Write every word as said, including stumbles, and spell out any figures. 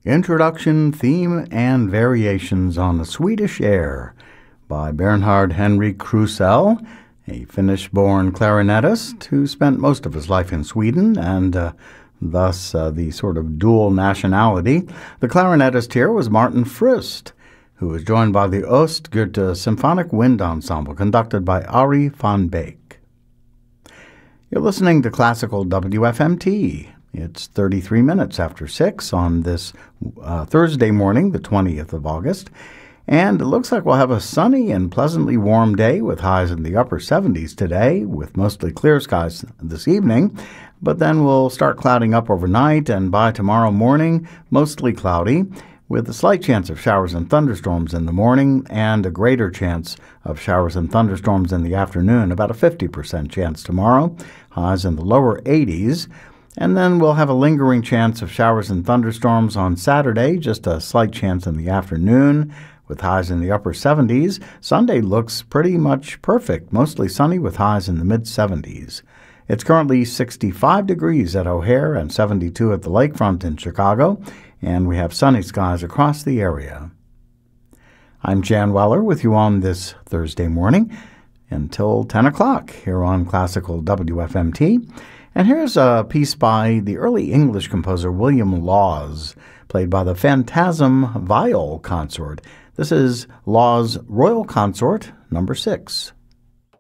Introduction, Theme, and Variations on the Swedish Air by Bernhard Henrik Krusell, a Finnish-born clarinetist who spent most of his life in Sweden and uh, thus uh, the sort of dual nationality. The clarinetist here was Martin Frist, who was joined by the Östgöta Symphonic Wind Ensemble, conducted by Ari van Beek. You're listening to Classical W F M T. It's thirty-three minutes after six on this uh, Thursday morning, the twentieth of August, and it looks like we'll have a sunny and pleasantly warm day with highs in the upper seventies today, with mostly clear skies this evening, but then we'll start clouding up overnight, and by tomorrow morning, mostly cloudy, with a slight chance of showers and thunderstorms in the morning and a greater chance of showers and thunderstorms in the afternoon, about a fifty percent chance tomorrow, highs in the lower eighties. And then we'll have a lingering chance of showers and thunderstorms on Saturday, just a slight chance in the afternoon, with highs in the upper seventies. Sunday looks pretty much perfect, mostly sunny with highs in the mid-seventies. It's currently sixty-five degrees at O'Hare and seventy-two at the lakefront in Chicago, and we have sunny skies across the area. I'm Jan Weller with you on this Thursday morning until ten o'clock here on Classical W F M T. And here's a piece by the early English composer William Laws, played by the Phantasm Viol Consort. This is Laws' Royal Consort number six.